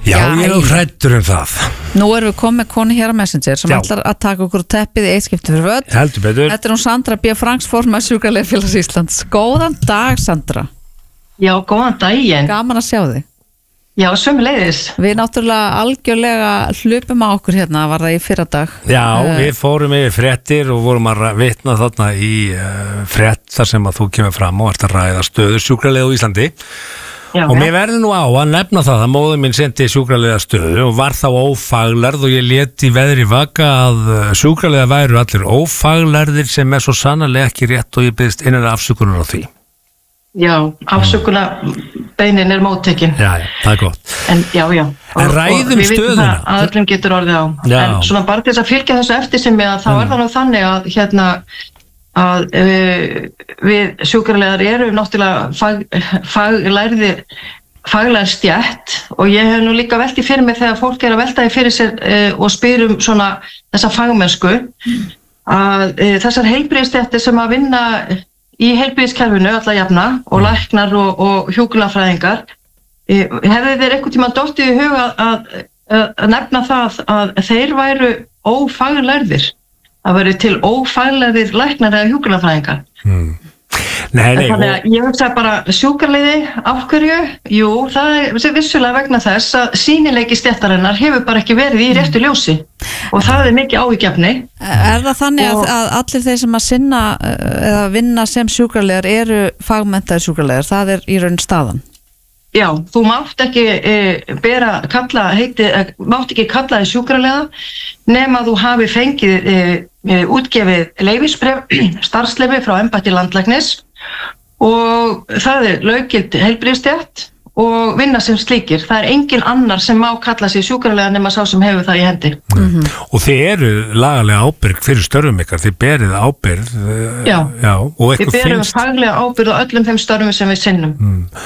Já, ég er hræddur það. Nú erum við komið konu hér á Messenger sem ætlar að taka okkur teppið í eitt skipti fyrir völd. Heldur betur. Þetta er hún Sandra B. Franks, formaður Sjúkraleiðafélags Íslands. Góðan dag, Sandra. Já, góðan daginn. Gaman að sjá þig. Já, sömuleiðis. Við náttúrulega algjörlega hlupum á okkur hérna, var það í fyrradag. Já, við fórum yfir fréttir og vorum að vitna þarna í frétt þar sem að þú kemur fram og ert að ræða stöðu sjúkraleiða á Íslandi. Já, og mér verður nú á að nefna það að móðir minn sendi sjúkraleiða stöðu og var þá ófaglærð og ég lét í veðri vaka að sjúkraleiða væru allir ófaglærðir sem er svo sannarlega ekki rétt og ég byggðist innan afsökunar á því. Já, afsökunarbeinin er móttekin. Já, það er gott. En já. En ræðum við vitum stöðuna. Það að öllum getur orðið á. Já. En svona bara til þess að fylgja þessu eftir sem ég að þá er það nú þannig að að við sjúkraliðar eru náttúrulega faglært stjætt og ég hef nú líka velt í fyrir mig þegar fólk er að velta í fyrir sér og spyr svona þessa fagmennsku að þessar heilbrigðisstéttir sem að vinna í heilbrigðiskerfinu alla jafna og læknar og hjúkrunarfræðingar hefði þeir einhvern tímann dottið í huga að nefna það að þeir væru ófaglærðir. Það verið til ófaglærðir læknar eða hjúkrunarfræðingar. Nei, þannig að ég hugsa bara sjúkraliði, af hverju? Jú, það er vissulega vegna þess að sýnileiki stéttarinnar hefur bara ekki verið í réttu ljósi og það er mikið áhyggjefni. Er það þannig að allir þeir sem að sinna eða vinna sem sjúkraliðar eru fagmenntaðir sjúkraliðar, það er í raun staðan? Já, þú mátt ekki mátt ekki kalla þig sjúkraliða nema þú hafi fengið útgefið leyfisbréf, starfsleyfi frá embætti landlæknis og það er löggild heilbrigðisstétt og vinna sem slíkir. Það er engin annar sem má kalla sig sjúkraliða nema sá sem hefur það í hendi. Og þið eru lagalega ábyrg fyrir störfum ykkar, þið berið ábyrgð. Já, við berum faglega ábyrgð á öllum þeim störfum sem við sinnum.